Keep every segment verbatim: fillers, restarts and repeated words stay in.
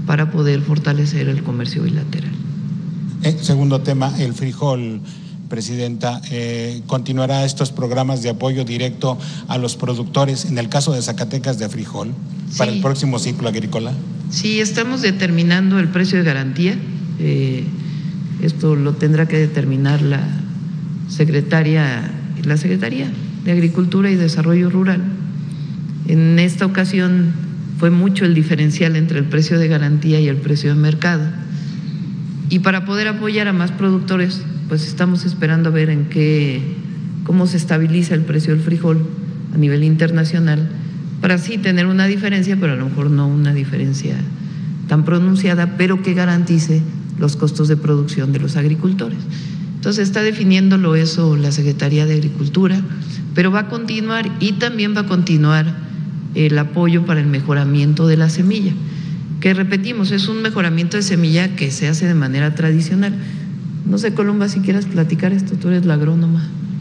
para poder fortalecer el comercio bilateral. Eh, segundo tema, el frijol. Presidenta, eh, ¿continuará estos programas de apoyo directo a los productores, en el caso de Zacatecas, de frijol, sí, para el próximo ciclo agrícola? Sí, estamos determinando el precio de garantía. Eh, esto lo tendrá que determinar la secretaria, la Secretaría de Agricultura y Desarrollo Rural. En esta ocasión fue mucho el diferencial entre el precio de garantía y el precio de mercado. Y para poder apoyar a más productores, pues estamos esperando a ver en qué, cómo se estabiliza el precio del frijol a nivel internacional, para así tener una diferencia, pero a lo mejor no una diferencia tan pronunciada, pero que garantice los costos de producción de los agricultores. Entonces está definiéndolo eso la Secretaría de Agricultura, pero va a continuar y también va a continuar el apoyo para el mejoramiento de la semilla, que repetimos, es un mejoramiento de semilla que se hace de manera tradicional. No sé, Columba, si quieras platicar esto, tú eres la agrónoma.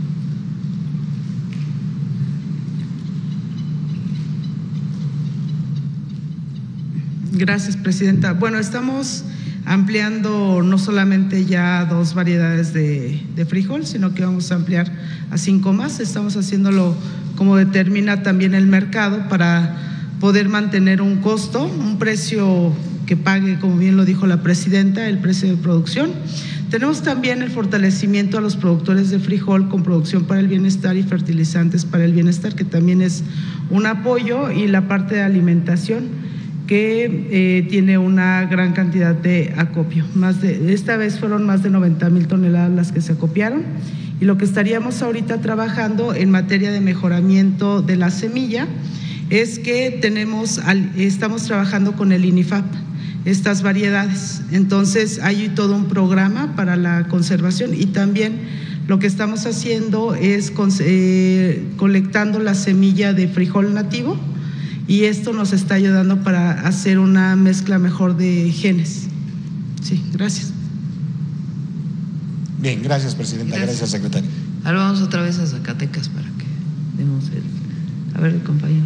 Gracias, Presidenta. Bueno, estamos ampliando no solamente ya dos variedades de, de frijol, sino que vamos a ampliar a cinco más. Estamos haciéndolo como determina también el mercado para poder mantener un costo, un precio que pague, como bien lo dijo la Presidenta, el precio de producción. Tenemos también el fortalecimiento a los productores de frijol con producción para el bienestar y fertilizantes para el bienestar, que también es un apoyo, y la parte de alimentación, que eh, tiene una gran cantidad de acopio. Más de, esta vez fueron más de noventa mil toneladas las que se acopiaron, y lo que estaríamos ahorita trabajando en materia de mejoramiento de la semilla es que tenemos, estamos trabajando con el INIFAP estas variedades. Entonces hay todo un programa para la conservación, y también lo que estamos haciendo es eh, colectando la semilla de frijol nativo, y esto nos está ayudando para hacer una mezcla mejor de genes. Sí, gracias. Bien, gracias, Presidenta. Gracias, gracias secretario. Ahora vamos otra vez a Zacatecas para que demos el… A ver, compañero.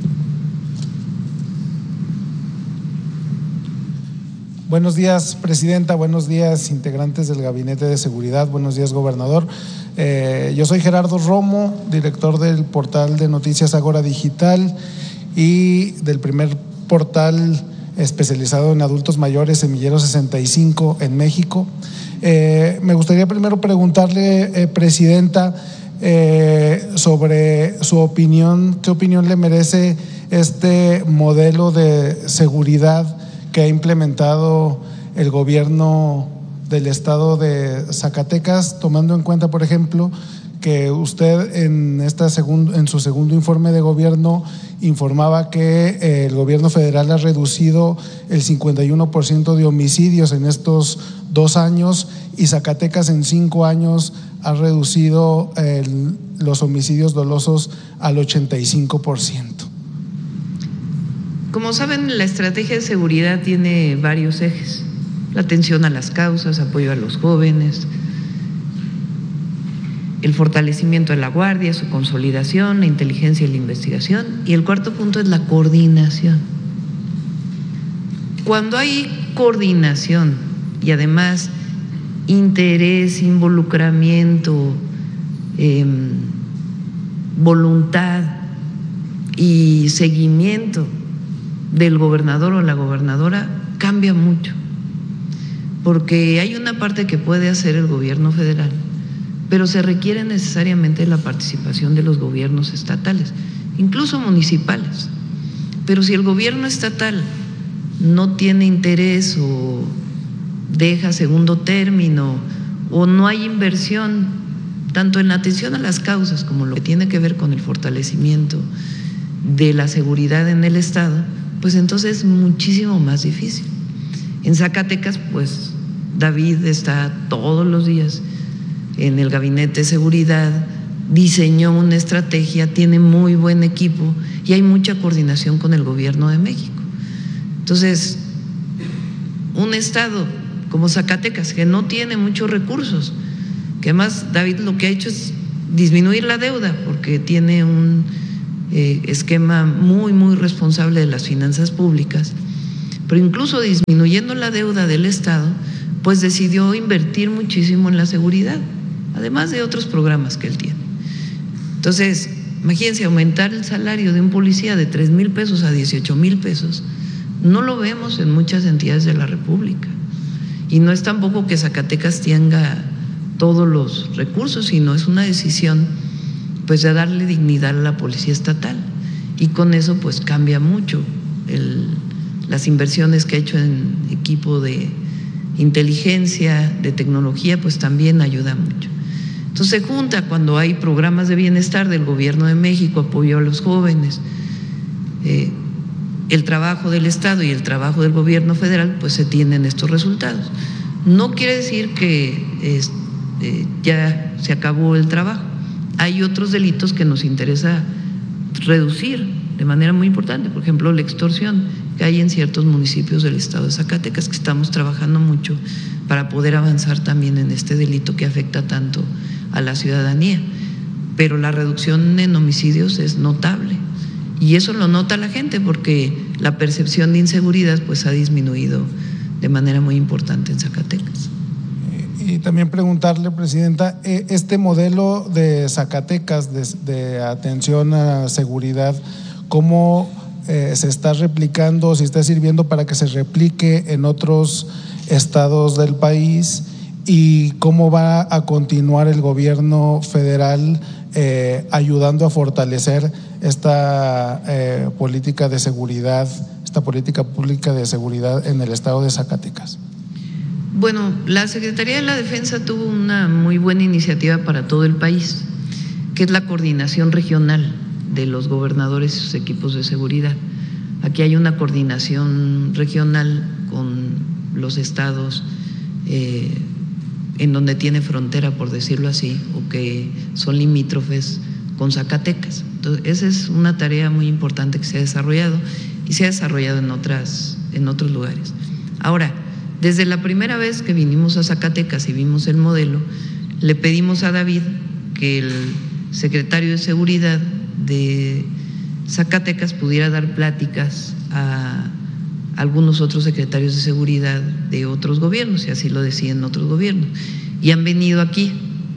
Buenos días, Presidenta. Buenos días, integrantes del Gabinete de Seguridad. Buenos días, Gobernador. Eh, yo soy Gerardo Romo, director del portal de noticias Ágora Digital y del primer portal especializado en adultos mayores, Semillero sesenta y cinco, en México. Eh, me gustaría primero preguntarle, eh, Presidenta, eh, sobre su opinión, qué opinión le merece este modelo de seguridad que ha implementado el gobierno del estado de Zacatecas, tomando en cuenta, por ejemplo, que usted en, esta segundo, en su segundo informe de gobierno informaba que el gobierno federal ha reducido el cincuenta y uno por ciento de homicidios en estos dos años, y Zacatecas en cinco años ha reducido el, los homicidios dolosos al ochenta y cinco por ciento. Como saben, la estrategia de seguridad tiene varios ejes: la atención a las causas, apoyo a los jóvenes, el fortalecimiento de la guardia, su consolidación, la inteligencia y la investigación, y el cuarto punto es la coordinación. Cuando hay coordinación y además interés, involucramiento, eh, voluntad y seguimiento del gobernador o la gobernadora, cambia mucho, porque hay una parte que puede hacer el gobierno federal, pero se requiere necesariamente la participación de los gobiernos estatales, incluso municipales. Pero si el gobierno estatal no tiene interés o deja segundo término, o no hay inversión tanto en la atención a las causas como lo que tiene que ver con el fortalecimiento de la seguridad en el estado, pues entonces es muchísimo más difícil. En Zacatecas, pues David está todos los días en el Gabinete de Seguridad, diseñó una estrategia, tiene muy buen equipo y hay mucha coordinación con el gobierno de México. Entonces, un estado como Zacatecas, que no tiene muchos recursos, que además David lo que ha hecho es disminuir la deuda, porque tiene un eh, esquema muy, muy responsable de las finanzas públicas, pero incluso disminuyendo la deuda del Estado, pues decidió invertir muchísimo en la seguridad, además de otros programas que él tiene. Entonces, imagínense, aumentar el salario de un policía de tres mil pesos a dieciocho mil pesos, no lo vemos en muchas entidades de la República. Y no es tampoco que Zacatecas tenga todos los recursos, sino es una decisión pues de darle dignidad a la policía estatal. Y con eso pues cambia mucho el, las inversiones que ha hecho en equipo de inteligencia, de tecnología, pues también ayuda mucho. Entonces se junta cuando hay programas de bienestar del Gobierno de México, apoyo a los jóvenes, eh, el trabajo del Estado y el trabajo del Gobierno federal, pues se tienen estos resultados. No quiere decir que es, eh, ya se acabó el trabajo. Hay otros delitos que nos interesa reducir de manera muy importante, por ejemplo, la extorsión que hay en ciertos municipios del estado de Zacatecas, que estamos trabajando mucho para poder avanzar también en este delito que afecta tanto a la ciudadanía. Pero la reducción en homicidios es notable y eso lo nota la gente porque la percepción de inseguridad pues ha disminuido de manera muy importante en Zacatecas. Y también preguntarle, Presidenta, este modelo de Zacatecas de, de atención a seguridad, ¿cómo eh, se está replicando, si está sirviendo para que se replique en otros estados del país? ¿Y cómo va a continuar el gobierno federal eh, ayudando a fortalecer esta eh, política de seguridad, esta política pública de seguridad en el estado de Zacatecas? Bueno, la Secretaría de la Defensa tuvo una muy buena iniciativa para todo el país, que es la coordinación regional de los gobernadores y sus equipos de seguridad. Aquí hay una coordinación regional con los estados eh, en donde tiene frontera, por decirlo así, o que son limítrofes con Zacatecas. Entonces, esa es una tarea muy importante que se ha desarrollado y se ha desarrollado en otras, en otros lugares. Ahora, desde la primera vez que vinimos a Zacatecas y vimos el modelo, le pedimos a David, que el secretario de Seguridad de Zacatecas, pudiera dar pláticas a algunos otros secretarios de seguridad de otros gobiernos, y así lo decían otros gobiernos. Y han venido aquí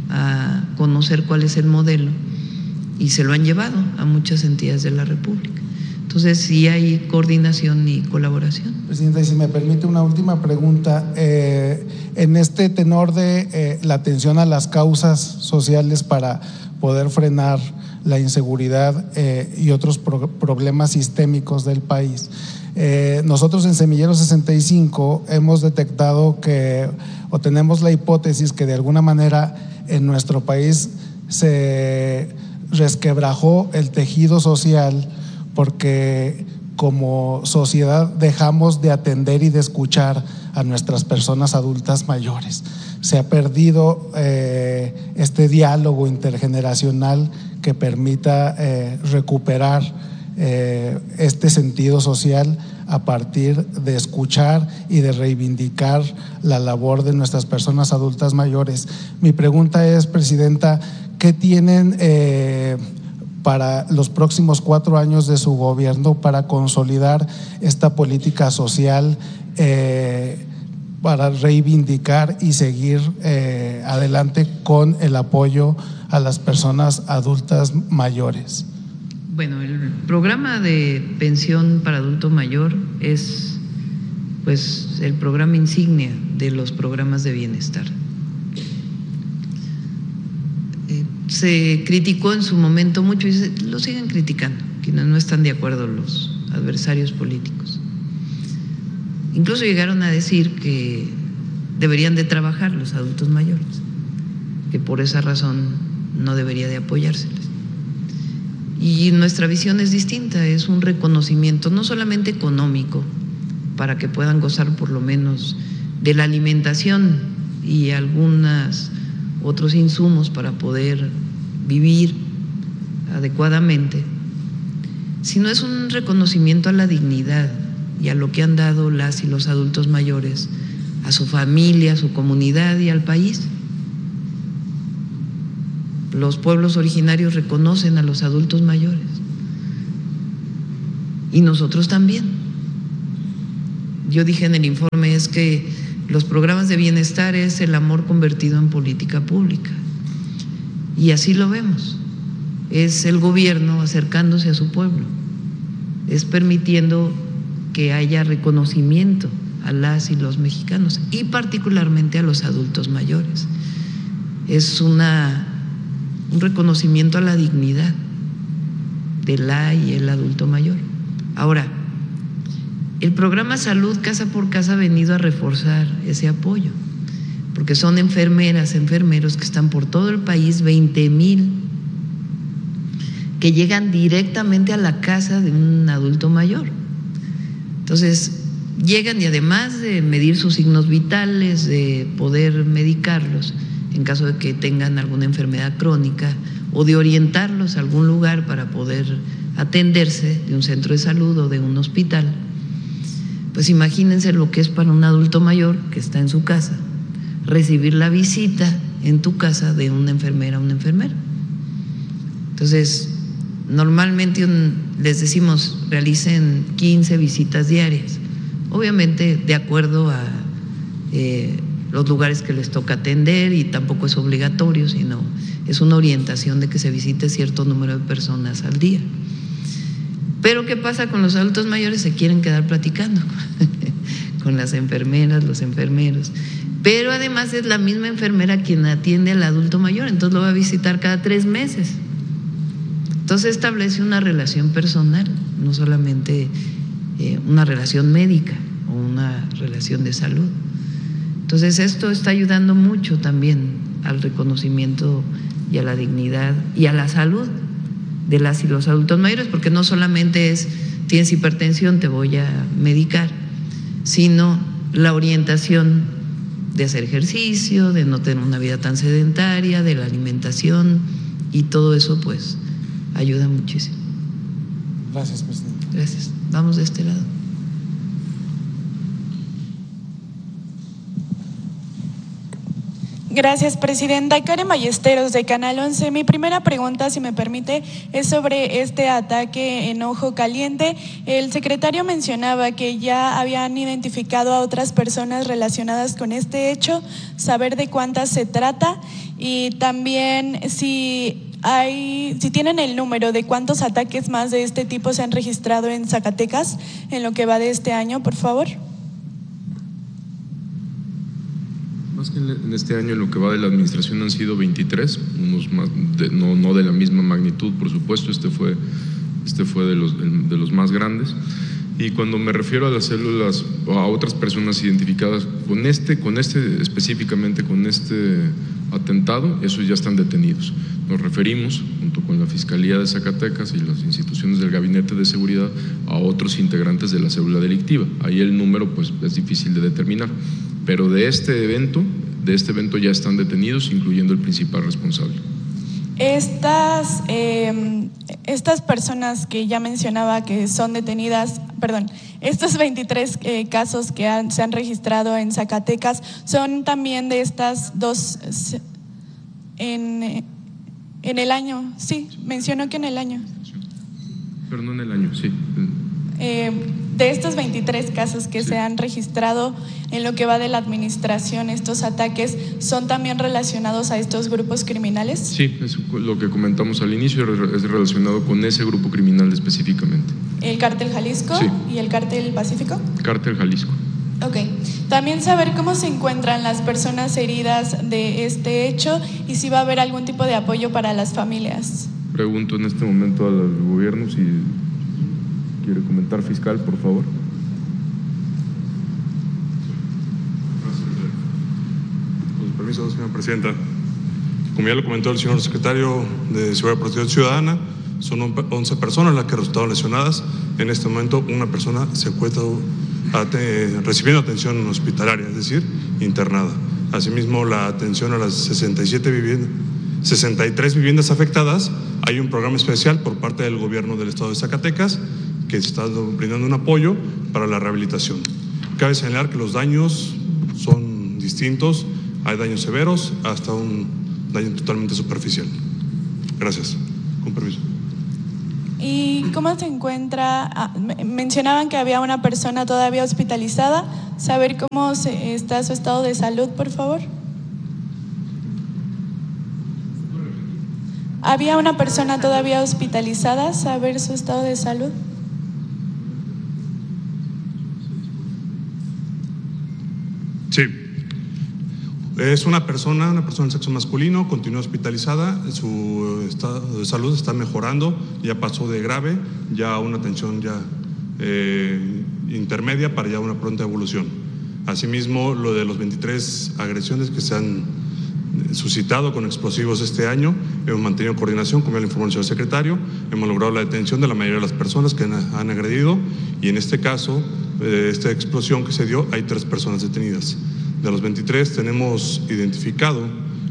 a conocer cuál es el modelo y se lo han llevado a muchas entidades de la República. Entonces sí hay coordinación y colaboración. Presidenta, y si me permite una última pregunta, eh, en este tenor de eh, la atención a las causas sociales para poder frenar la inseguridad eh, y otros pro problemas sistémicos del país, eh, nosotros en Semillero sesenta y cinco hemos detectado que, o tenemos la hipótesis que de alguna manera en nuestro país se resquebrajó el tejido social, porque como sociedad dejamos de atender y de escuchar a nuestras personas adultas mayores. Se ha perdido eh, este diálogo intergeneracional que permita eh, recuperar eh, este sentido social a partir de escuchar y de reivindicar la labor de nuestras personas adultas mayores. Mi pregunta es, Presidenta, ¿qué tienen eh, para los próximos cuatro años de su gobierno para consolidar esta política social, eh, para reivindicar y seguir eh, adelante con el apoyo a las personas adultas mayores? Bueno, el programa de pensión para adulto mayor es pues el programa insignia de los programas de bienestar. Se criticó en su momento mucho y se, lo siguen criticando, quienes no están de acuerdo, los adversarios políticos. Incluso llegaron a decir que deberían de trabajar los adultos mayores, que por esa razón no debería de apoyárseles. Y nuestra visión es distinta, es un reconocimiento no solamente económico, para que puedan gozar por lo menos de la alimentación y algunos otros insumos para poder vivir adecuadamente, sino es un reconocimiento a la dignidad y a lo que han dado las y los adultos mayores a su familia, a su comunidad y al país. Los pueblos originarios reconocen a los adultos mayores y nosotros también. yo dije en el informe es que los programas de bienestar es el amor convertido en política pública. Y así lo vemos. Es el gobierno acercándose a su pueblo, es permitiendo que haya reconocimiento a las y los mexicanos y particularmente a los adultos mayores. Es una, un reconocimiento a la dignidad de la y el adulto mayor. Ahora, el programa Salud Casa por Casa ha venido a reforzar ese apoyo, porque son enfermeras, enfermeros que están por todo el país, veinte mil, que llegan directamente a la casa de un adulto mayor. Entonces, llegan y además de medir sus signos vitales, de poder medicarlos en caso de que tengan alguna enfermedad crónica o de orientarlos a algún lugar para poder atenderse de un centro de salud o de un hospital, pues imagínense lo que es para un adulto mayor que está en su casa, recibir la visita en tu casa de una enfermera o un enfermero. Entonces, normalmente un, les decimos realicen quince visitas diarias, obviamente de acuerdo a eh, los lugares que les toca atender, y tampoco es obligatorio, sino es una orientación de que se visite cierto número de personas al día. Pero ¿qué pasa con los adultos mayores? Se quieren quedar platicando con las enfermeras, los enfermeros, pero además es la misma enfermera quien atiende al adulto mayor, entonces lo va a visitar cada tres meses. Entonces establece una relación personal, no solamente eh, una relación médica o una relación de salud. Entonces esto está ayudando mucho también al reconocimiento y a la dignidad y a la salud de las y los adultos mayores, porque no solamente es tienes hipertensión, te voy a medicar, sino la orientación de hacer ejercicio, de no tener una vida tan sedentaria, de la alimentación, y todo eso pues ayuda muchísimo. Gracias, presidente. Gracias. Vamos de este lado. Gracias, presidenta. Karen Ballesteros, de Canal once. Mi primera pregunta, si me permite, es sobre este ataque en Ojo Caliente. El secretario mencionaba que ya habían identificado a otras personas relacionadas con este hecho, saber de cuántas se trata, y también si hay, si tienen el número de cuántos ataques más de este tipo se han registrado en Zacatecas en lo que va de este año, por favor. Más que en este año, en lo que va de la administración, han sido veintitrés, unos más de, no, no de la misma magnitud, por supuesto. Este fue, este fue de los, de los más grandes. Y cuando me refiero a las células o a otras personas identificadas con este, con este específicamente con este atentado, esos ya están detenidos. Nos referimos, junto con la Fiscalía de Zacatecas y las instituciones del Gabinete de Seguridad, a otros integrantes de la célula delictiva. Ahí el número pues es difícil de determinar. Pero de este evento, de este evento ya están detenidos, incluyendo el principal responsable. Estas, eh, estas personas que ya mencionaba que son detenidas, perdón, estos veintitrés eh, casos que han, se han registrado en Zacatecas, ¿son también de estas dos en, en el año? Sí, mencionó que en el año. Pero no en el año, sí. Eh, de estos veintitrés casos que sí se han registrado en lo que va de la administración, estos ataques, ¿son también relacionados a estos grupos criminales? Sí, es lo que comentamos al inicio, es relacionado con ese grupo criminal específicamente. ¿El Cártel Jalisco? Sí. ¿Y el Cártel Pacífico? Cártel Jalisco. Ok. También saber cómo se encuentran las personas heridas de este hecho y si va a haber algún tipo de apoyo para las familias. Pregunto en este momento al gobierno si quiere comentar, fiscal, por favor. Con su permiso, señora presidenta. Como ya lo comentó el señor secretario de Seguridad y Protección Ciudadana, son once personas las que resultaron lesionadas. En este momento, una persona se encuentra recibiendo atención hospitalaria, es decir, internada. Asimismo, la atención a las sesenta y siete viviendas, sesenta y tres viviendas afectadas, hay un programa especial por parte del gobierno del estado de Zacatecas que está brindando un apoyo para la rehabilitación. Cabe señalar que los daños son distintos, hay daños severos hasta un daño totalmente superficial. Gracias. Con permiso. ¿Y cómo se encuentra? Ah, mencionaban que había una persona todavía hospitalizada. Saber cómo se, está su estado de salud, por favor. Había una persona todavía hospitalizada. Saber su estado de salud. Sí. Es una persona, una persona del sexo masculino, continúa hospitalizada, su estado de salud está mejorando, ya pasó de grave, ya a una atención ya eh, intermedia para ya una pronta evolución. Asimismo, lo de los veintitrés agresiones que se han suscitado con explosivos este año, hemos mantenido coordinación, como ya le informó el señor secretario, hemos logrado la detención de la mayoría de las personas que han, han agredido y en este caso, eh, esta explosión que se dio, hay tres personas detenidas. De los veintitrés tenemos identificado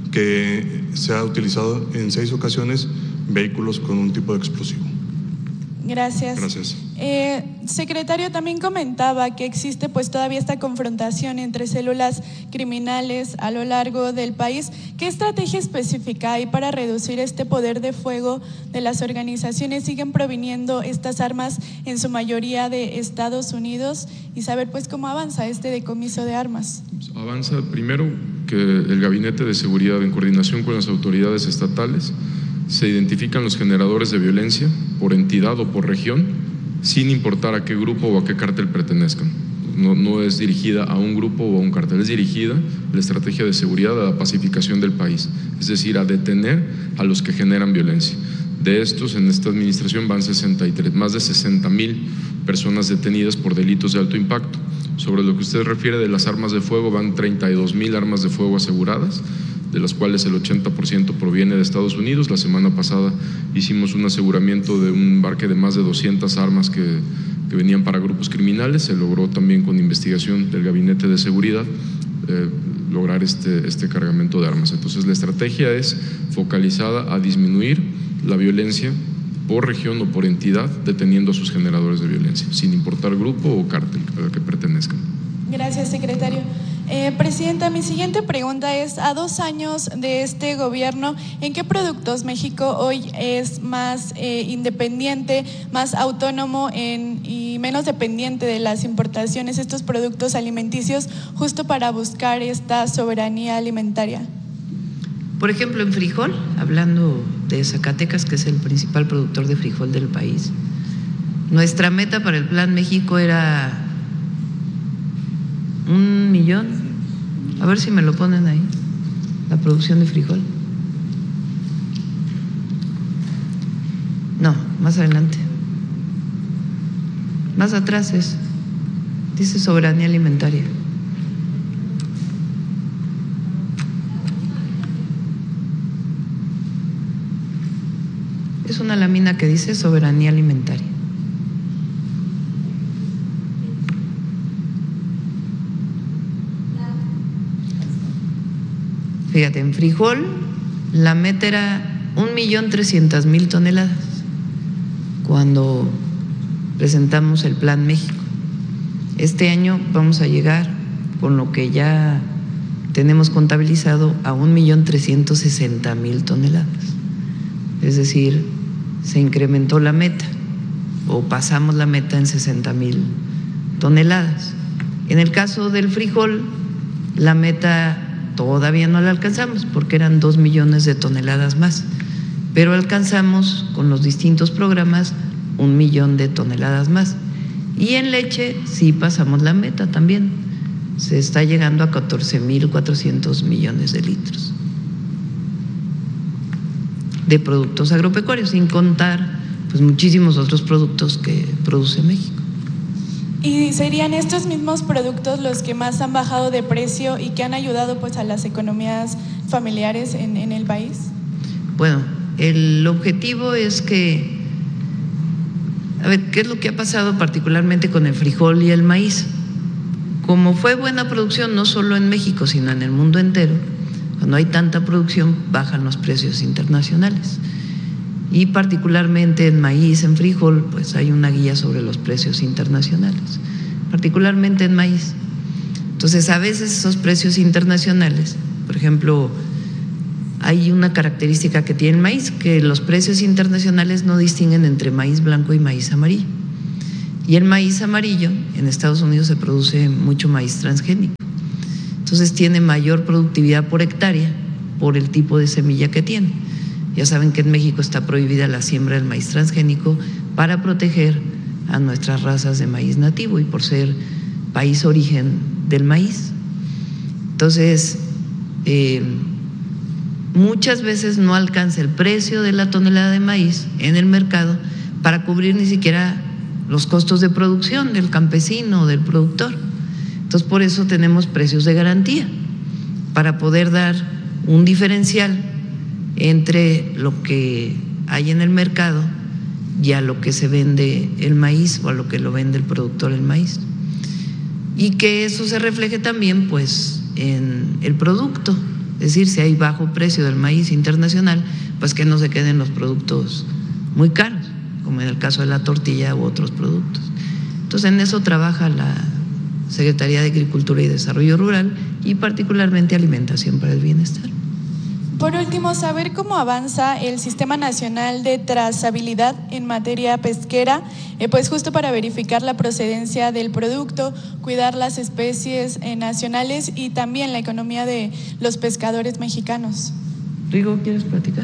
que se ha utilizado en seis ocasiones vehículos con un tipo de explosivo. Gracias. Gracias. Eh, secretario, también comentaba que existe pues todavía esta confrontación entre células criminales a lo largo del país. ¿Qué estrategia específica hay para reducir este poder de fuego de las organizaciones? ¿Siguen proviniendo estas armas en su mayoría de Estados Unidos? Y saber pues cómo avanza este decomiso de armas. Avanza primero que el Gabinete de Seguridad, en coordinación con las autoridades estatales, se identifican los generadores de violencia por entidad o por región, sin importar a qué grupo o a qué cártel pertenezcan. No, no es dirigida a un grupo o a un cártel, es dirigida la estrategia de seguridad a la pacificación del país, es decir, a detener a los que generan violencia. De estos, en esta administración van sesenta y tres, más de sesenta mil personas detenidas por delitos de alto impacto. Sobre lo que usted refiere de las armas de fuego, van treinta y dos mil armas de fuego aseguradas, de las cuales el ochenta por ciento proviene de Estados Unidos. La semana pasada hicimos un aseguramiento de un embarque de más de doscientas armas que, que venían para grupos criminales. Se logró también con investigación del Gabinete de Seguridad eh, lograr este, este cargamento de armas. Entonces la estrategia es focalizada a disminuir la violencia por región o por entidad, deteniendo a sus generadores de violencia, sin importar grupo o cártel al que pertenezcan. Gracias, secretario. Eh, Presidenta, mi siguiente pregunta es, a dos años de este gobierno, ¿en qué productos México hoy es más eh, independiente, más autónomo en, y menos dependiente de las importaciones, estos productos alimenticios, justo para buscar esta soberanía alimentaria? Por ejemplo, en frijol, hablando de Zacatecas, que es el principal productor de frijol del país, nuestra meta para el Plan México era un millón, a ver si me lo ponen ahí, la producción de frijol. No, más adelante. Más atrás es, dice soberanía alimentaria. Es una lámina que dice soberanía alimentaria. Fíjate, en frijol la meta era un millón trescientas mil toneladas cuando presentamos el Plan México. Este año vamos a llegar, con lo que ya tenemos contabilizado, a un millón trescientos sesenta mil toneladas. Es decir, se incrementó la meta o pasamos la meta en sesenta mil toneladas. En el caso del frijol, la meta todavía no la alcanzamos porque eran dos millones de toneladas más, pero alcanzamos con los distintos programas un millón de toneladas más. Y en leche sí pasamos la meta también, se está llegando a catorce mil cuatrocientos millones de litros de productos agropecuarios, sin contar pues muchísimos otros productos que produce México. ¿Y serían estos mismos productos los que más han bajado de precio y que han ayudado pues a las economías familiares en, en el país? Bueno, el objetivo es que, a ver, ¿qué es lo que ha pasado particularmente con el frijol y el maíz? Como fue buena producción no solo en México, sino en el mundo entero, cuando hay tanta producción bajan los precios internacionales. Y particularmente en maíz, en frijol, pues hay una guía sobre los precios internacionales, particularmente en maíz. Entonces, a veces esos precios internacionales, por ejemplo, hay una característica que tiene el maíz, que los precios internacionales no distinguen entre maíz blanco y maíz amarillo. Y el maíz amarillo, en Estados Unidos se produce mucho maíz transgénico. Entonces tiene mayor productividad por hectárea por el tipo de semilla que tiene. Ya saben que en México está prohibida la siembra del maíz transgénico para proteger a nuestras razas de maíz nativo y por ser país origen del maíz. Entonces, eh, muchas veces no alcanza el precio de la tonelada de maíz en el mercado para cubrir ni siquiera los costos de producción del campesino o del productor. Entonces, por eso tenemos precios de garantía, para poder dar un diferencial entre lo que hay en el mercado y a lo que se vende el maíz o a lo que lo vende el productor el maíz. Y que eso se refleje también pues en el producto, es decir, si hay bajo precio del maíz internacional, pues que no se queden los productos muy caros, como en el caso de la tortilla u otros productos. Entonces, en eso trabaja la Secretaría de Agricultura y Desarrollo Rural y particularmente Alimentación para el Bienestar. Por último, saber cómo avanza el Sistema Nacional de Trazabilidad en materia pesquera, eh, pues justo para verificar la procedencia del producto, cuidar las especies eh, nacionales y también la economía de los pescadores mexicanos. Rigo, ¿quieres platicar?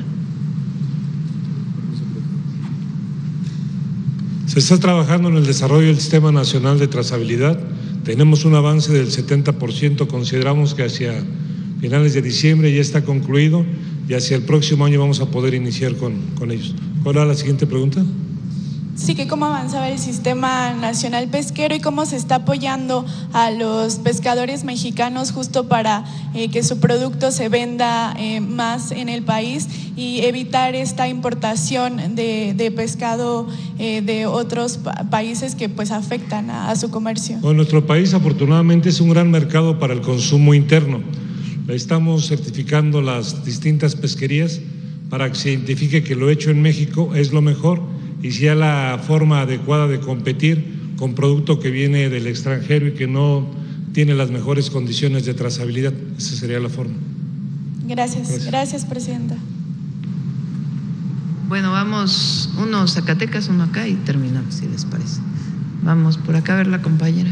Se está trabajando en el desarrollo del Sistema Nacional de Trazabilidad. Tenemos un avance del setenta por ciento, consideramos que hacia finales de diciembre ya está concluido y hacia el próximo año vamos a poder iniciar con, con ellos. ¿Cuál era la siguiente pregunta? Sí, que cómo avanzaba el Sistema Nacional Pesquero y cómo se está apoyando a los pescadores mexicanos justo para eh, que su producto se venda eh, más en el país y evitar esta importación de, de pescado eh, de otros pa países que pues afectan a, a su comercio. Bueno, nuestro país afortunadamente es un gran mercado para el consumo interno. Estamos certificando las distintas pesquerías para que se identifique que lo hecho en México es lo mejor y sea la forma adecuada de competir con producto que viene del extranjero y que no tiene las mejores condiciones de trazabilidad. Esa sería la forma. Gracias, gracias, gracias Presidenta. Bueno, vamos, uno Zacatecas, uno acá y terminamos, si les parece. Vamos por acá a ver la compañera.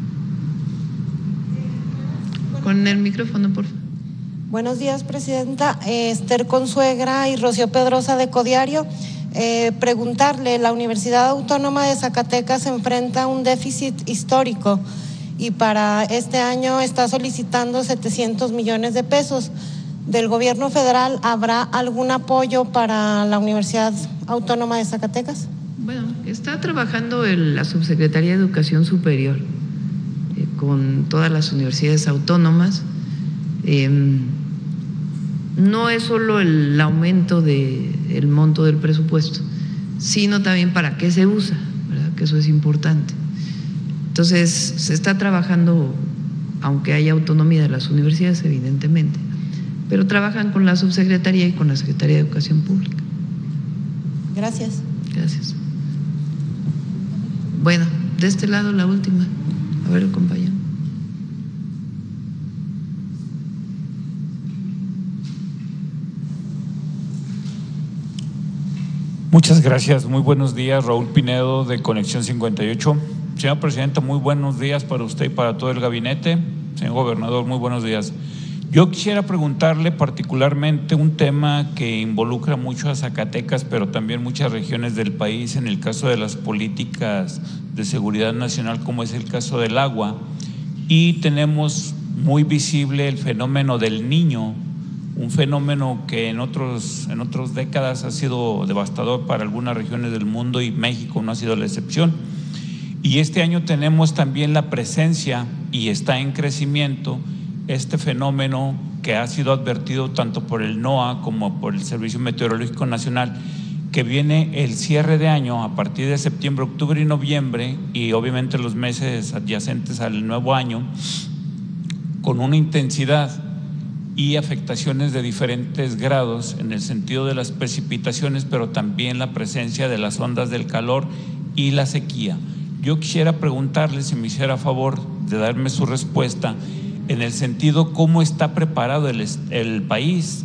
Con el micrófono, por favor. Buenos días, Presidenta. Eh, Esther Consuegra y Rocío Pedrosa de Codiario. Eh, preguntarle, la Universidad Autónoma de Zacatecas se enfrenta a un déficit histórico y para este año está solicitando setecientos millones de pesos. ¿Del gobierno federal habrá algún apoyo para la Universidad Autónoma de Zacatecas? Bueno, está trabajando el, la Subsecretaría de Educación Superior eh, con todas las universidades autónomas. Eh, no es solo el aumento del monto del presupuesto, sino también para qué se usa, ¿verdad? Que eso es importante. Entonces, se está trabajando, aunque haya autonomía de las universidades, evidentemente, pero trabajan con la Subsecretaría y con la Secretaría de Educación Pública. Gracias. Gracias. Bueno, de este lado la última. A ver, compañero. Muchas gracias, muy buenos días, Raúl Pinedo de Conexión cincuenta y ocho. Señora Presidenta, muy buenos días para usted y para todo el gabinete. Señor Gobernador, muy buenos días. Yo quisiera preguntarle particularmente un tema que involucra mucho a Zacatecas, pero también muchas regiones del país, en el caso de las políticas de seguridad nacional, como es el caso del agua, y tenemos muy visible el fenómeno del Niño, un fenómeno que en otros en otras décadas ha sido devastador para algunas regiones del mundo y México no ha sido la excepción. Y este año tenemos también la presencia, y está en crecimiento, este fenómeno que ha sido advertido tanto por el NOAA como por el Servicio Meteorológico Nacional, que viene el cierre de año a partir de septiembre, octubre y noviembre, y obviamente los meses adyacentes al nuevo año, con una intensidad y afectaciones de diferentes grados en el sentido de las precipitaciones, pero también la presencia de las ondas del calor y la sequía. Yo quisiera preguntarle, si me hiciera favor de darme su respuesta, en el sentido cómo está preparado el, el país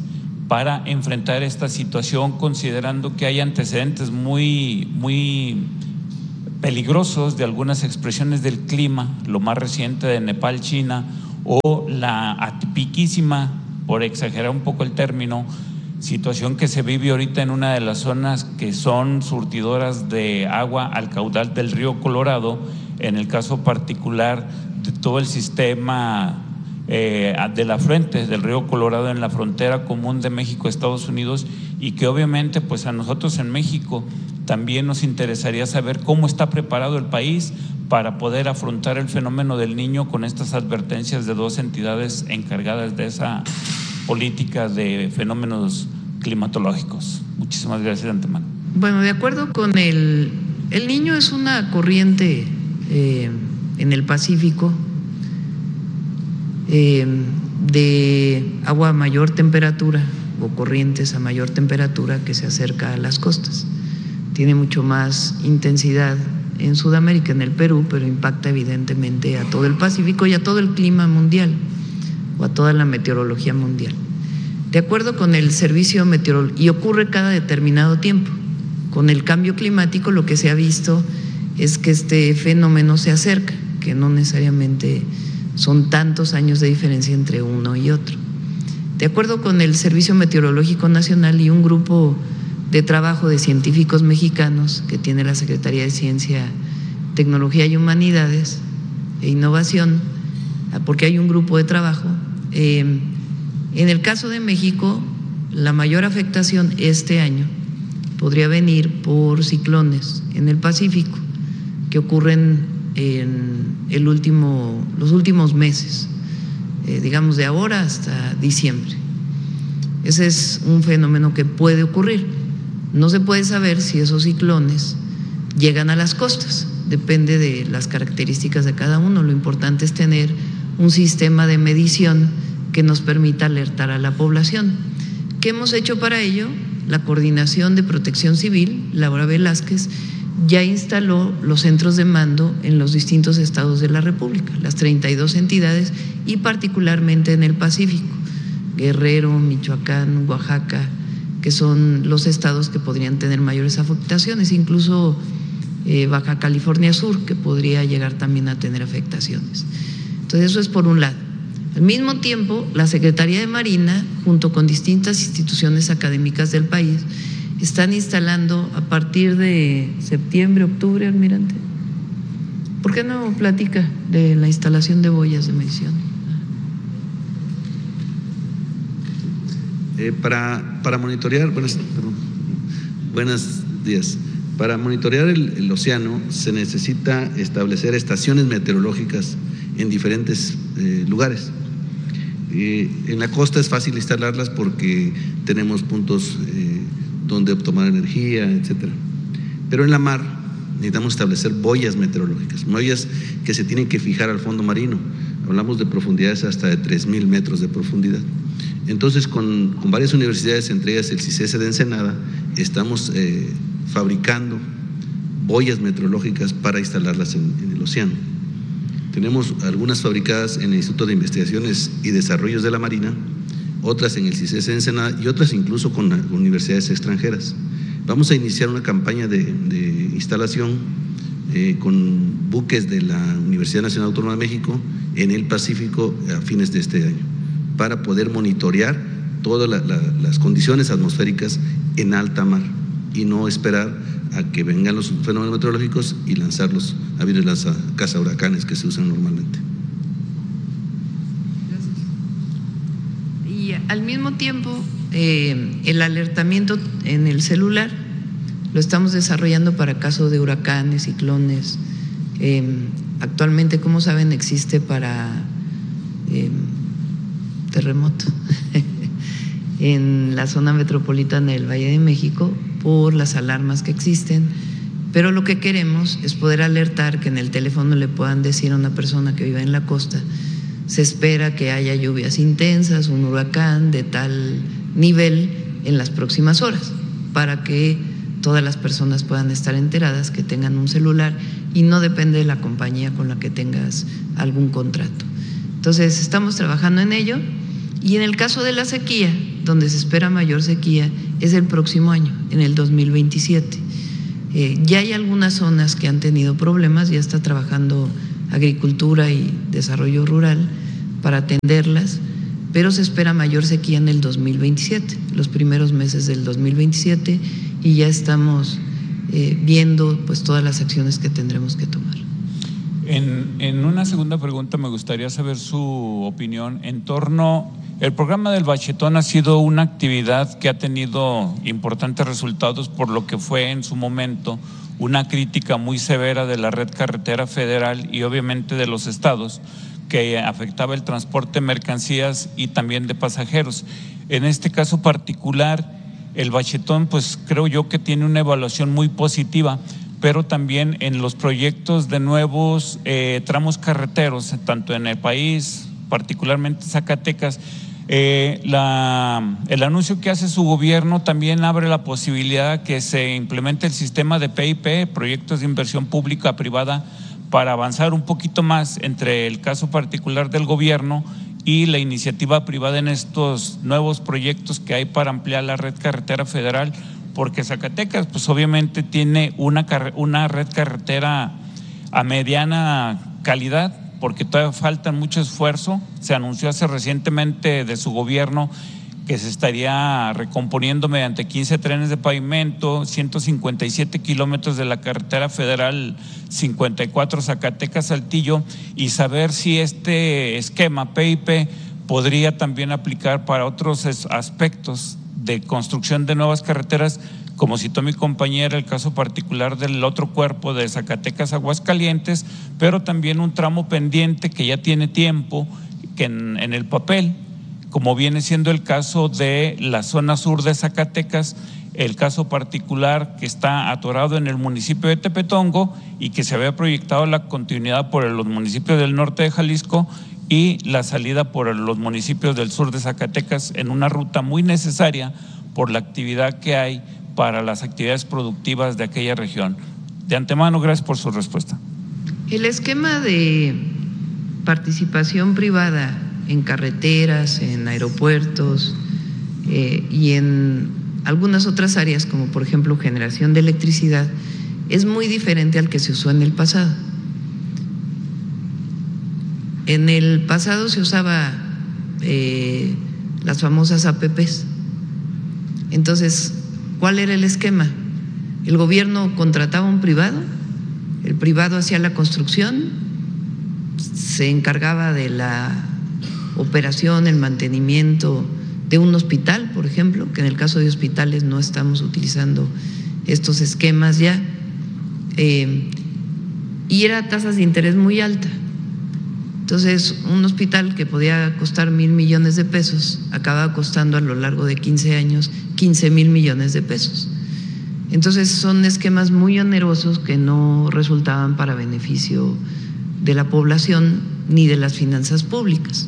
para enfrentar esta situación, considerando que hay antecedentes muy, muy peligrosos de algunas expresiones del clima, lo más reciente de Nepal, China, o la atipiquísima, por exagerar un poco el término, situación que se vive ahorita en una de las zonas que son surtidoras de agua al caudal del río Colorado, en el caso particular de todo el sistema eh, del afluente del río Colorado en la frontera común de México, Estados Unidos, y que obviamente pues a nosotros en México también nos interesaría saber cómo está preparado el país para poder afrontar el fenómeno del Niño con estas advertencias de dos entidades encargadas de esa política de fenómenos climatológicos. Muchísimas gracias de antemano. Bueno, de acuerdo con el… El Niño es una corriente eh, en el Pacífico eh, de agua a mayor temperatura o corrientes a mayor temperatura que se acerca a las costas. Tiene mucho más intensidad en Sudamérica, en el Perú, pero impacta evidentemente a todo el Pacífico y a todo el clima mundial o a toda la meteorología mundial. De acuerdo con el servicio meteorológico, y ocurre cada determinado tiempo. Con el cambio climático lo que se ha visto es que este fenómeno se acerca, que no necesariamente son tantos años de diferencia entre uno y otro. De acuerdo con el Servicio Meteorológico Nacional y un grupo de trabajo de científicos mexicanos que tiene la Secretaría de Ciencia, Tecnología y Humanidades e Innovación, porque hay un grupo de trabajo, eh, en el caso de México, la mayor afectación este año podría venir por ciclones en el Pacífico que ocurren en el último, los últimos meses, eh, digamos de ahora hasta diciembre. Ese es un fenómeno que puede ocurrir. No se puede saber si esos ciclones llegan a las costas, depende de las características de cada uno. Lo importante es tener un sistema de medición que nos permita alertar a la población. ¿Qué hemos hecho para ello? La Coordinación de Protección Civil, Laura Velázquez, ya instaló los centros de mando en los distintos estados de la República, las treinta y dos entidades y particularmente en el Pacífico, Guerrero, Michoacán, Oaxaca, que son los estados que podrían tener mayores afectaciones, incluso eh, Baja California Sur, que podría llegar también a tener afectaciones. Entonces eso es por un lado. Al mismo tiempo, la Secretaría de Marina, junto con distintas instituciones académicas del país, están instalando a partir de septiembre, octubre, almirante. ¿Por qué no platica de la instalación de boyas de medición? Eh, para, para monitorear, buenas, perdón, buenos días. Para monitorear el, el océano se necesita establecer estaciones meteorológicas en diferentes eh, lugares. Eh, en la costa es fácil instalarlas porque tenemos puntos eh, donde tomar energía, etcétera. Pero en la mar necesitamos establecer boyas meteorológicas, boyas que se tienen que fijar al fondo marino. Hablamos de profundidades hasta de tres mil metros de profundidad. Entonces, con, con varias universidades, entre ellas el CICESE de Ensenada, estamos eh, fabricando boyas meteorológicas para instalarlas en, en el océano. Tenemos algunas fabricadas en el Instituto de Investigaciones y Desarrollos de la Marina, otras en el CICESE de Ensenada y otras incluso con, con universidades extranjeras. Vamos a iniciar una campaña de, de instalación eh, con buques de la Universidad Nacional Autónoma de México en el Pacífico a fines de este año, para poder monitorear todas la, la, las condiciones atmosféricas en alta mar y no esperar a que vengan los fenómenos meteorológicos y lanzarlos a aviones las cazahuracanes que se usan normalmente. Gracias. Y al mismo tiempo, eh, el alertamiento en el celular lo estamos desarrollando para caso de huracanes, ciclones. Eh, actualmente, como saben, existe para eh, terremoto en la zona metropolitana del Valle de México por las alarmas que existen, pero lo que queremos es poder alertar, que en el teléfono le puedan decir a una persona que vive en la costa, se espera que haya lluvias intensas, un huracán de tal nivel en las próximas horas, para que todas las personas puedan estar enteradas, que tengan un celular y no depende de la compañía con la que tengas algún contrato. Entonces estamos trabajando en ello. Y en el caso de la sequía, donde se espera mayor sequía es el próximo año, en el dos mil veintisiete. Eh, ya hay algunas zonas que han tenido problemas, ya está trabajando Agricultura y Desarrollo Rural para atenderlas, pero se espera mayor sequía en el dos mil veintisiete, los primeros meses del dos mil veintisiete, y ya estamos eh, viendo pues todas las acciones que tendremos que tomar. En, en una segunda pregunta me gustaría saber su opinión en torno… El programa del Bachetón ha sido una actividad que ha tenido importantes resultados por lo que fue en su momento una crítica muy severa de la red carretera federal y obviamente de los estados, que afectaba el transporte de mercancías y también de pasajeros. En este caso particular, el Bachetón, pues creo yo que tiene una evaluación muy positiva, pero también en los proyectos de nuevos eh, tramos carreteros, tanto en el país, particularmente Zacatecas, eh, la, el anuncio que hace su gobierno también abre la posibilidad que se implemente el sistema de P I P, proyectos de inversión pública privada, para avanzar un poquito más entre el caso particular del gobierno y la iniciativa privada en estos nuevos proyectos que hay para ampliar la red carretera federal, porque Zacatecas pues obviamente tiene una, una red carretera a mediana calidad, porque todavía falta mucho esfuerzo. Se anunció hace recientemente de su gobierno que se estaría recomponiendo mediante quince trenes de pavimento, ciento cincuenta y siete kilómetros de la carretera federal cincuenta y cuatro Zacatecas-Saltillo, y saber si este esquema P I P podría también aplicar para otros aspectos de construcción de nuevas carreteras, como citó mi compañera el caso particular del otro cuerpo de Zacatecas-Aguascalientes, pero también un tramo pendiente que ya tiene tiempo, que en, en el papel, como viene siendo el caso de la zona sur de Zacatecas, el caso particular que está atorado en el municipio de Tepetongo y que se había proyectado la continuidad por los municipios del norte de Jalisco y la salida por los municipios del sur de Zacatecas, en una ruta muy necesaria por la actividad que hay para las actividades productivas de aquella región. De antemano, gracias por su respuesta. El esquema de participación privada en carreteras, en aeropuertos eh, y en algunas otras áreas, como por ejemplo generación de electricidad, es muy diferente al que se usó en el pasado. En el pasado se usaba eh, las famosas A P Pes. Entonces, ¿cuál era el esquema? El gobierno contrataba a un privado, el privado hacía la construcción, se encargaba de la operación, el mantenimiento de un hospital, por ejemplo, que en el caso de hospitales no estamos utilizando estos esquemas ya, eh, y era tasas de interés muy alta. Entonces, un hospital que podía costar mil millones de pesos acababa costando a lo largo de quince años quince mil millones de pesos. Entonces, son esquemas muy onerosos que no resultaban para beneficio de la población ni de las finanzas públicas.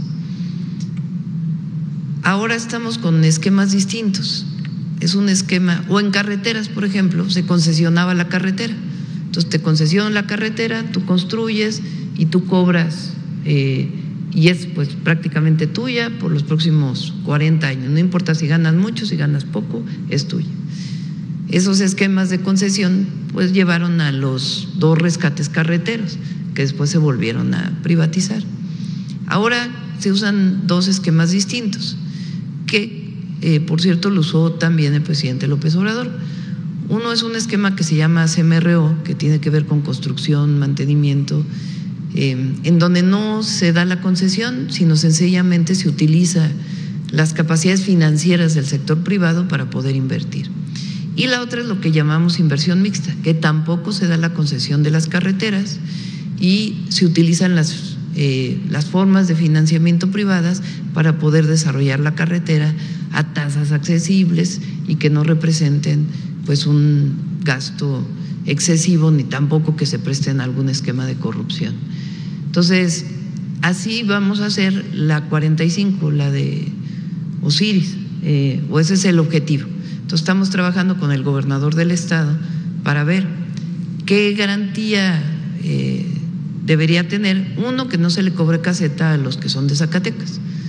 Ahora estamos con esquemas distintos. Es un esquema, o en carreteras, por ejemplo, se concesionaba la carretera. Entonces, te concesionan la carretera, tú construyes y tú cobras. Eh, y es pues prácticamente tuya por los próximos cuarenta años, no importa si ganas mucho, si ganas poco, es tuya. Esos esquemas de concesión pues llevaron a los dos rescates carreteros que después se volvieron a privatizar. Ahora se usan dos esquemas distintos que eh, por cierto lo usó también el presidente López Obrador. Uno es un esquema que se llama C M R O, que tiene que ver con construcción, mantenimiento, Eh, en donde no se da la concesión, sino sencillamente se utiliza las capacidades financieras del sector privado para poder invertir. Y la otra es lo que llamamos inversión mixta, que tampoco se da la concesión de las carreteras y se utilizan las, eh, las formas de financiamiento privadas para poder desarrollar la carretera a tasas accesibles y que no representen pues un gasto excesivo ni tampoco que se presten a algún esquema de corrupción. Entonces, así vamos a hacer la cuarenta y cinco, la de Osiris, eh, o ese es el objetivo. Entonces, estamos trabajando con el gobernador del estado para ver qué garantía eh, debería tener. Uno, que no se le cobre caseta a los que son de Zacatecas.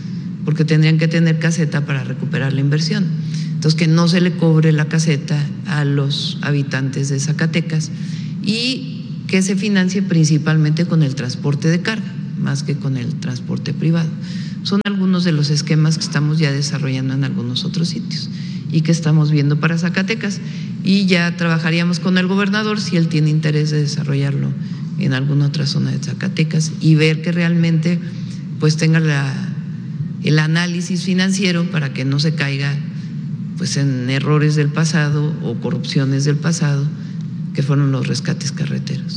porque tendrían que tener caseta para recuperar la inversión. Entonces, que no se le cobre la caseta a los habitantes de Zacatecas y que se financie principalmente con el transporte de carga, más que con el transporte privado. Son algunos de los esquemas que estamos ya desarrollando en algunos otros sitios y que estamos viendo para Zacatecas, y ya trabajaríamos con el gobernador si él tiene interés de desarrollarlo en alguna otra zona de Zacatecas y ver que realmente pues tenga la, el análisis financiero para que no se caiga pues en errores del pasado o corrupciones del pasado, que fueron los rescates carreteros.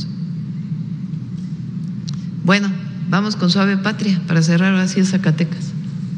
Bueno, vamos con Suave Patria para cerrar así Zacatecas.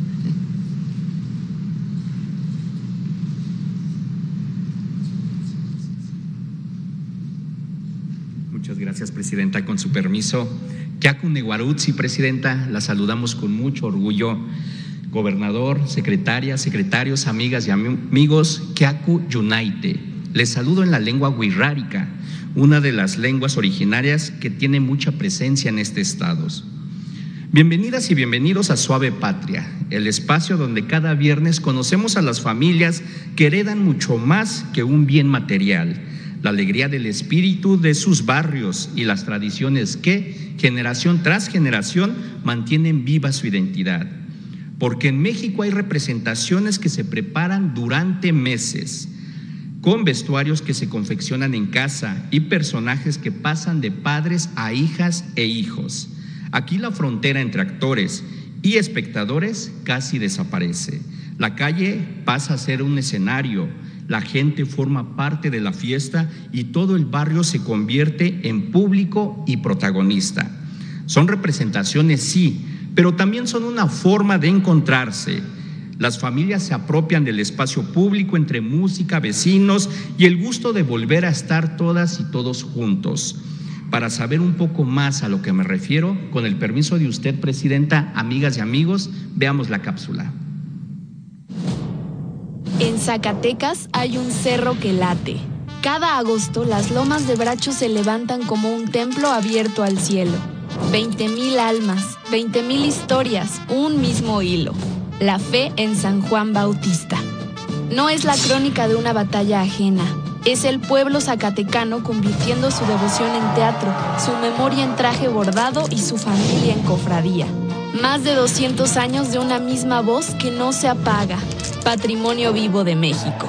Muchas gracias, presidenta. Con su permiso, Yacu Neguarutzi, presidenta, la saludamos con mucho orgullo. Gobernador, secretaria, secretarios, amigas y amigos, Yacu Yunaite. Les saludo en la lengua wixárika, una de las lenguas originarias que tiene mucha presencia en este estado. Bienvenidas y bienvenidos a Suave Patria, el espacio donde cada viernes conocemos a las familias que heredan mucho más que un bien material, la alegría del espíritu de sus barrios y las tradiciones que, generación tras generación, mantienen viva su identidad. Porque en México hay representaciones que se preparan durante meses, con vestuarios que se confeccionan en casa y personajes que pasan de padres a hijas e hijos. Aquí la frontera entre actores y espectadores casi desaparece. La calle pasa a ser un escenario, la gente forma parte de la fiesta y todo el barrio se convierte en público y protagonista. Son representaciones, sí, pero también son una forma de encontrarse. Las familias se apropian del espacio público entre música, vecinos y el gusto de volver a estar todas y todos juntos. Para saber un poco más a lo que me refiero, con el permiso de usted, presidenta, amigas y amigos, veamos la cápsula. En Zacatecas hay un cerro que late. Cada agosto las lomas de Bracho se levantan como un templo abierto al cielo. Veinte mil almas, veinte mil historias, un mismo hilo. La fe en San Juan Bautista. No es la crónica de una batalla ajena. Es el pueblo zacatecano convirtiendo su devoción en teatro, su memoria en traje bordado y su familia en cofradía. Más de doscientos años de una misma voz que no se apaga. Patrimonio vivo de México.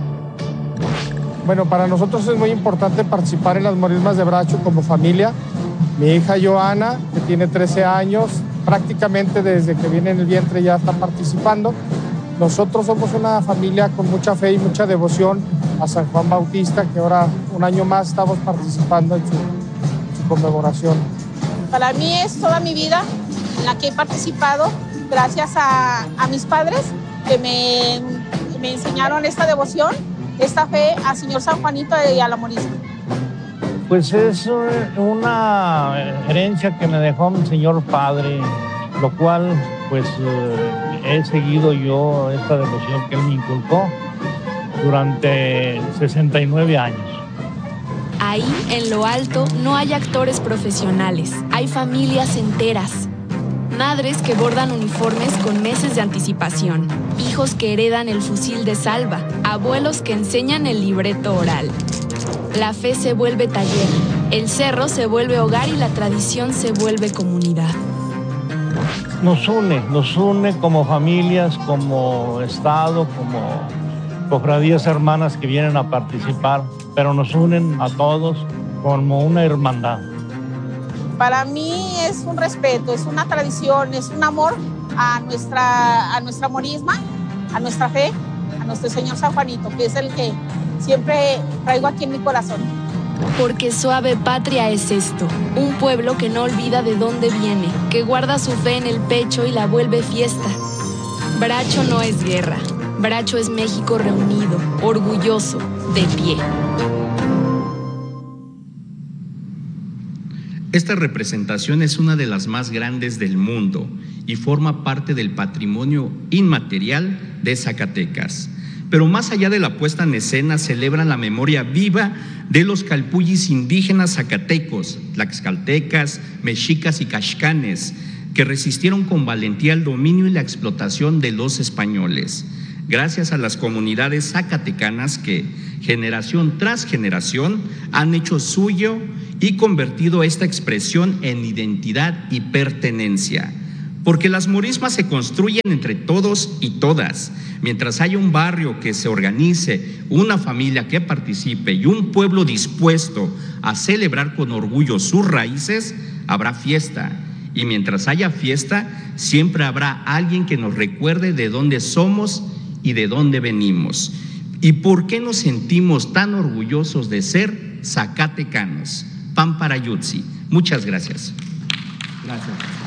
Bueno, para nosotros es muy importante participar en las morismas de Bracho como familia. Mi hija Joana, que tiene trece años, prácticamente desde que viene en el vientre ya está participando. Nosotros somos una familia con mucha fe y mucha devoción a San Juan Bautista, que ahora un año más estamos participando en su, su conmemoración. Para mí es toda mi vida en la que he participado, gracias a, a mis padres que me, me enseñaron esta devoción, esta fe al Señor San Juanito y a la morisma. Pues es una herencia que me dejó mi señor padre, lo cual pues eh, he seguido yo esta devoción que él me inculcó durante sesenta y nueve años. Ahí, en lo alto, no hay actores profesionales, hay familias enteras. Madres que bordan uniformes con meses de anticipación, hijos que heredan el fusil de salva, abuelos que enseñan el libreto oral. La fe se vuelve taller, el cerro se vuelve hogar y la tradición se vuelve comunidad. Nos une, nos une como familias, como Estado, como cofradías hermanas que vienen a participar, pero nos unen a todos como una hermandad. Para mí es un respeto, es una tradición, es un amor a nuestra, a nuestra morisma, a nuestra fe, a nuestro Señor San Juanito, que es el que siempre traigo aquí en mi corazón. Porque Suave Patria es esto, un pueblo que no olvida de dónde viene, que guarda su fe en el pecho y la vuelve fiesta. Bracho no es guerra, Bracho es México reunido, orgulloso, de pie. Esta representación es una de las más grandes del mundo y forma parte del patrimonio inmaterial de Zacatecas. Pero más allá de la puesta en escena, celebran la memoria viva de los calpullis indígenas zacatecos, tlaxcaltecas, mexicas y caxcanes, que resistieron con valentía el dominio y la explotación de los españoles. Gracias a las comunidades zacatecanas que, generación tras generación, han hecho suyo y convertido esta expresión en identidad y pertenencia. Porque las morismas se construyen entre todos y todas. Mientras haya un barrio que se organice, una familia que participe y un pueblo dispuesto a celebrar con orgullo sus raíces, habrá fiesta. Y mientras haya fiesta, siempre habrá alguien que nos recuerde de dónde somos y de dónde venimos. ¿Y por qué nos sentimos tan orgullosos de ser zacatecanos? Pan para Yutzi. Muchas gracias. Gracias.